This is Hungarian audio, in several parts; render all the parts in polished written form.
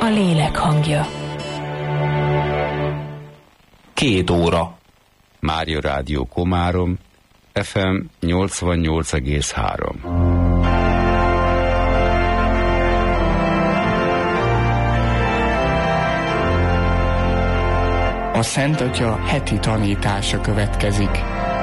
a lélek hangja. 2 óra. Mária Rádió Komárom, FM 88,3. A Szent Atya heti tanítása következik.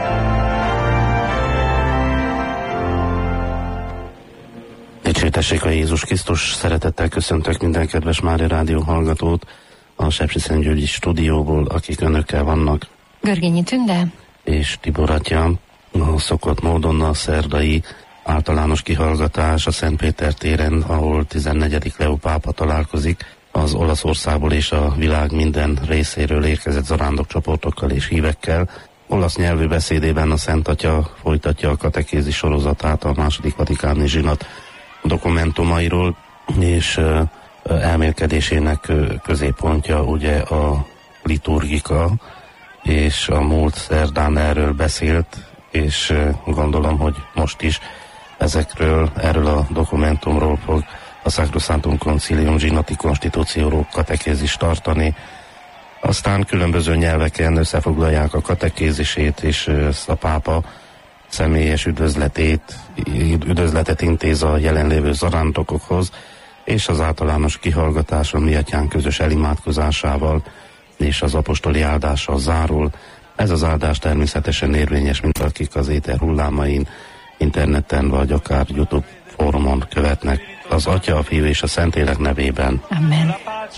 Dicsértessék a Jézus Krisztus, szeretettel köszöntök minden kedves Mária Rádió hallgatót a Sepsiszentgyörgyi stúdióból, akik önökkel vannak. Görgényi Tünde és Tibor atya. A szokott módon a szerdai általános kihallgatás a Szentpéter téren, ahol 14. Leó pápa találkozik az Olaszországból és a világ minden részéről érkezett zarándokcsoportokkal és hívekkel. Olasz nyelvű beszédében a Szent Atya folytatja a katekézis sorozatát a II. Vatikáni zsinat dokumentumairól, és elmélkedésének középpontja ugye a liturgika, és a múlt szerdán erről beszélt, és gondolom, hogy most is erről a dokumentumról fog a Sacrosanctum Concilium Zsinati Constitutio katekézist tartani. Aztán különböző nyelveken összefoglalják a katekézisét, és ezt a pápa személyes üdvözletet intéz a jelenlévő zarándokokhoz, és az általános kihallgatás a mi atyánk közös elimádkozásával és az apostoli áldással zárul. Ez az áldás természetesen érvényes, mint akik az éter hullámain, interneten vagy akár YouTube fórumon követnek. Az Atya, a Fiú és a Szentlélek nevében. Amen.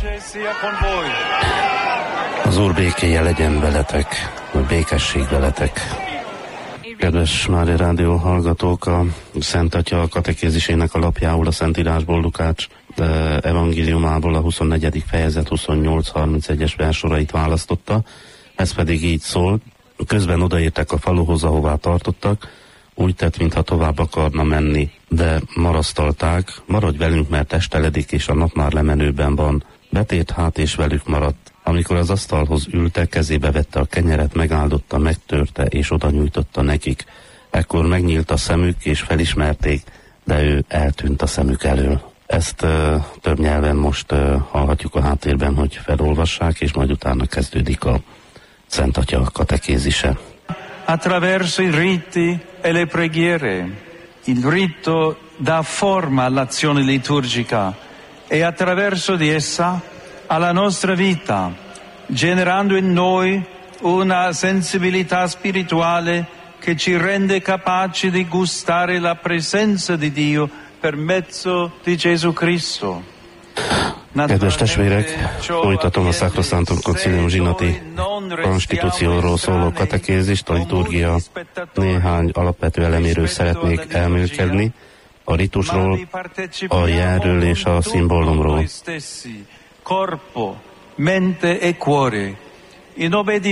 Az Úr békéje legyen veletek, a békesség veletek. Kedves Mária Rádió hallgatók, a Szent Atya a katekézisének alapjául a Szentírásból, Lukács evangéliumából a 24. fejezet 28-31-es versorait választotta. Ez pedig így szól: közben odaértek a faluhoz, ahová tartottak, úgy tett, mintha tovább akarna menni, de marasztalták: maradj velünk, mert testeledik, és a nap már lemenőben van. Betért hát, és velük maradt. Amikor az asztalhoz ültek, kezébe vette a kenyeret, megáldotta, megtörte, és oda nyújtotta nekik. Ekkor megnyílt a szemük, és felismerték, de ő eltűnt a szemük elől. Ezt több nyelven most hallhatjuk a háttérben, hogy felolvassák, és majd utána kezdődik a Szent Atya katekézise. Attraverso i riti e le preghiere, il rito dà forma all'azione liturgica e attraverso di essa alla nostra vita, generando in noi una sensibilità spirituale che ci rende capaci di gustare la presenza di Dio per mezzo di Gesù Cristo. Kedves testvérek, folytatom a Sacrosanctum Concilium Zsinati Konstitúcióról szóló katekézist. A liturgia néhány alapvető eleméről szeretnék elmélkedni: a ritusról, a jelről és a szimbólumról.